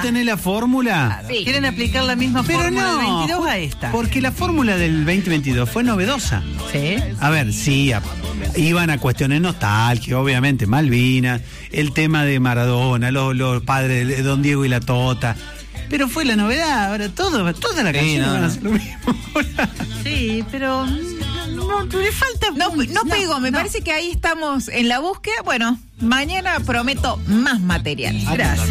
tenés la fórmula. Sí. Quieren aplicar la misma fórmula del 22 a esta. Porque la fórmula del 2022 fue novedosa. Sí. A ver, sí, iban a cuestiones nostálgicas, obviamente, Malvinas, el tema de Maradona, los padres de Don Diego y la Tota. Pero fue la novedad, ahora toda la canción van a hacer lo mismo. Sí, pero no le falta. No pegó, me parece que ahí estamos en la búsqueda. Bueno, mañana prometo más material. Gracias.